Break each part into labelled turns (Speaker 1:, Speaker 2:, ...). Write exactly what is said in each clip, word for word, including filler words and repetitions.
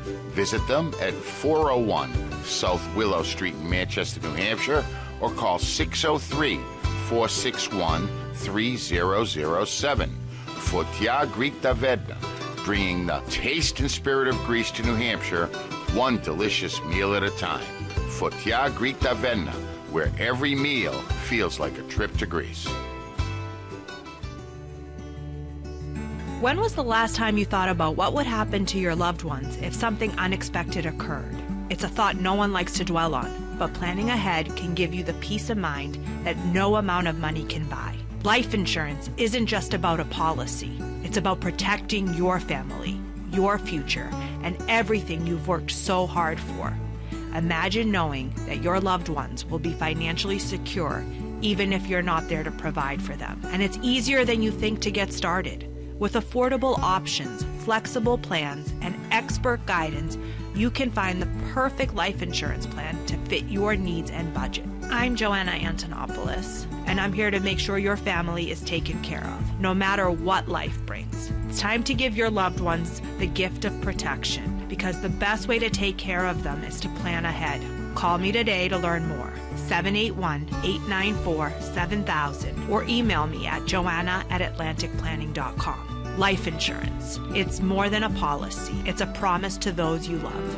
Speaker 1: Visit them at four oh one South Willow Street in Manchester, New Hampshire, or call six oh three, four six one, three oh oh seven. Fotia Greek Davedna, bringing the taste and spirit of Greece to New Hampshire, one delicious meal at a time. Fotia Greek Davedna, where every meal feels like a trip to Greece.
Speaker 2: When was the last time you thought about what would happen to your loved ones if something unexpected occurred? It's a thought no one likes to dwell on, but planning ahead can give you the peace of mind that no amount of money can buy. Life insurance isn't just about a policy. It's about protecting your family, your future, and everything you've worked so hard for. Imagine knowing that your loved ones will be financially secure even if you're not there to provide for them. And it's easier than you think to get started. With affordable options, flexible plans, and expert guidance, you can find the perfect life insurance plan to fit your needs and budget. I'm Joanna Antonopoulos, and I'm here to make sure your family is taken care of, no matter what life brings. It's time to give your loved ones the gift of protection, because the best way to take care of them is to plan ahead. Call me today to learn more. seven eight one, eight nine four, seven thousand or email me at joanna at atlantic planning dot com. Life insurance. It's more than a policy. It's a promise to those you love.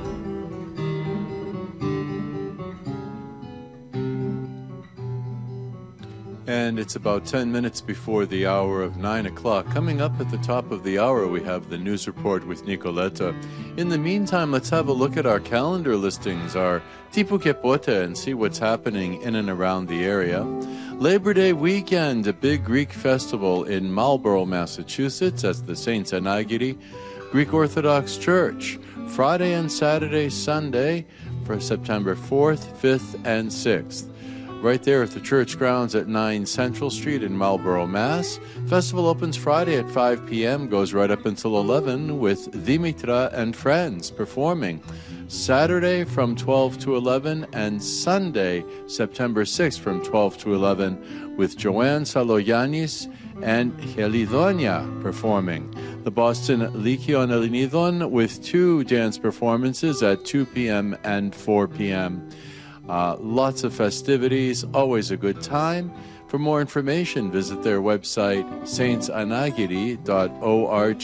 Speaker 3: And it's about ten minutes before the hour of nine o'clock. Coming up at the top of the hour, we have the news report with Nicoletta. In the meantime, let's have a look at our calendar listings, our Tipu Kepote, and see what's happening in and around the area. Labor Day weekend, a big Greek festival in Marlborough, Massachusetts. That's the Saint Anagiri Greek Orthodox Church. Friday and Saturday, Sunday for September fourth, fifth, and sixth. Right there at the church grounds at nine Central Street in Marlborough, Mass. Festival opens Friday at five p.m., goes right up until eleven with Dimitra and Friends performing. Saturday from twelve to eleven, and Sunday, September sixth from twelve to eleven with Joanne Saloyanis and Helidonia performing. The Boston Lykion Elinidon with two dance performances at two p.m. and four p.m. Uh, lots of festivities, always a good time. For more information, visit their website, saints anagiri dot org.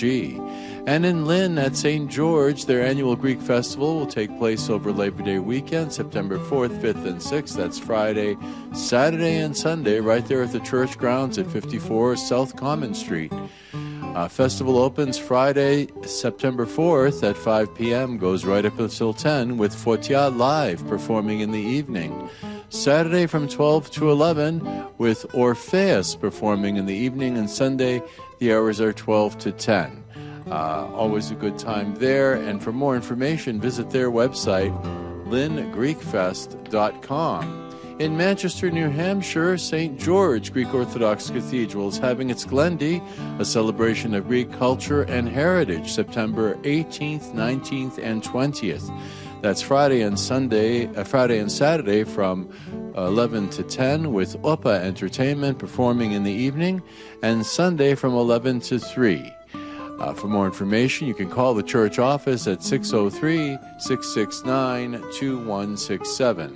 Speaker 3: And in Lynn at Saint George, their annual Greek festival will take place over Labor Day weekend, September fourth, fifth, and sixth. That's Friday, Saturday, and Sunday, right there at the church grounds at fifty-four South Common Street. Uh, festival opens Friday, September fourth at five p.m., goes right up until ten with Fotia Live performing in the evening. Saturday from twelve to eleven with Orpheus performing in the evening, and Sunday the hours are twelve to ten. Uh, always a good time there, and for more information visit their website, lynn greek fest dot com. In Manchester, New Hampshire, Saint George Greek Orthodox Cathedral is having its Glendy, a celebration of Greek culture and heritage, September eighteenth, nineteenth, and twentieth. That's Friday and Sunday, uh, Friday and Saturday from eleven to ten with Opa Entertainment performing in the evening, and Sunday from eleven to three. Uh, for more information, you can call the church office at six oh three, six six nine, two one six seven.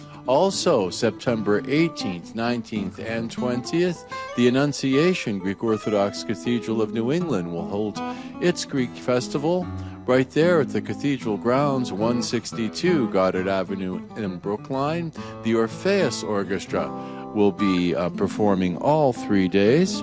Speaker 3: Also, September eighteenth, nineteenth, and twentieth, the Annunciation Greek Orthodox Cathedral of New England will hold its Greek festival right there at the Cathedral grounds, one sixty-two Goddard Avenue in Brookline. The Orpheus Orchestra will be uh, performing all three days.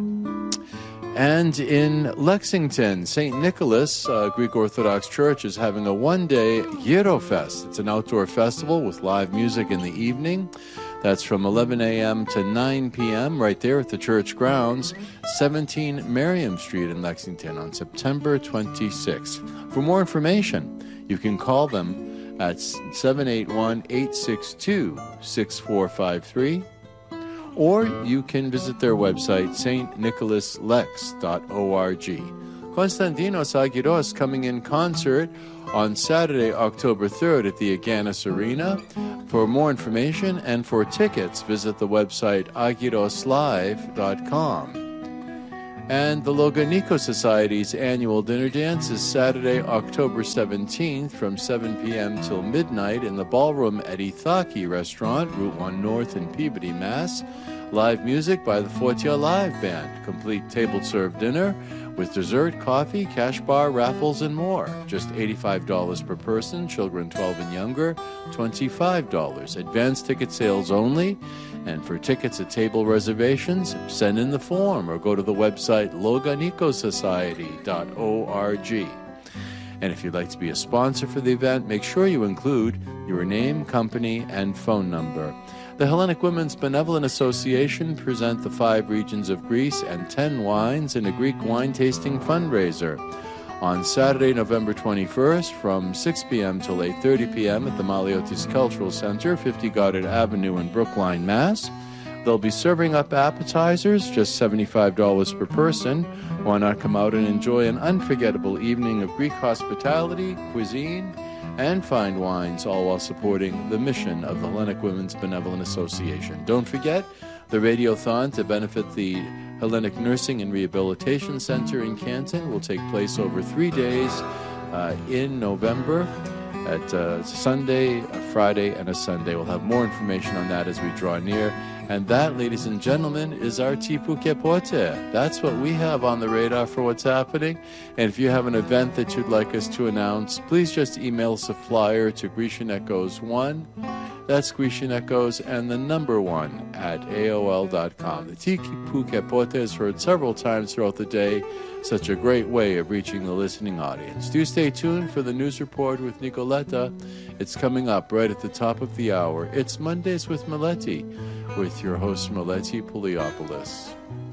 Speaker 3: And in Lexington, Saint Nicholas uh, Greek Orthodox Church is having a one-day Gyro-Fest. It's an outdoor festival with live music in the evening. That's from eleven a.m. to nine p.m. right there at the church grounds, seventeen Merriam Street in Lexington on September twenty-sixth. For more information, you can call them at seven eight one, eight six two, six four five three. Or you can visit their website, saint nicholas lex dot org. Konstantinos Agiros coming in concert on Saturday, October third at the Aganis Arena. For more information and for tickets, visit the website agiros live dot com. And the Loganico Society's annual dinner dance is Saturday, October seventeenth from seven p.m. till midnight in the ballroom at Ithaki Restaurant, Route one North in Peabody, Mass. Live music by the Fortia Live Band. Complete table-served dinner with dessert, coffee, cash bar, raffles, and more. Just eighty-five dollars per person. Children twelve and younger, twenty-five dollars. Advanced ticket sales only. And for tickets at table reservations, send in the form or go to the website loganico society dot org. And if you'd like to be a sponsor for the event, make sure you include your name, company, and phone number. The Hellenic Women's Benevolent Association present the five regions of Greece and ten wines in a Greek wine tasting fundraiser. On Saturday, November twenty-first, from six p.m. till eight thirty p.m. at the Maliotis Cultural Center, fifty Goddard Avenue in Brookline, Mass. They'll be serving up appetizers, just seventy-five dollars per person. Why not come out and enjoy an unforgettable evening of Greek hospitality, cuisine, and fine wines, all while supporting the mission of the Hellenic Women's Benevolent Association. Don't forget, the Radiothon to benefit the Hellenic Nursing and Rehabilitation Center in Canton will take place over three days uh, in November at uh, Sunday, a Friday, and a Sunday. We'll have more information on that as we draw near. And that, ladies and gentlemen, is our Tipu Kepote. That's what we have on the radar for what's happening. And if you have an event that you'd like us to announce, please just email us a flyer to Grecian Echoes one. That's Grecian Echoes and the number one at A O L dot com. The Tipu Kepote is heard several times throughout the day. Such a great way of reaching the listening audience. Do stay tuned for the news report with Nicoletta. It's coming up right at the top of the hour. It's Mondays with Meletti, with your host Meletti Poliopoulos.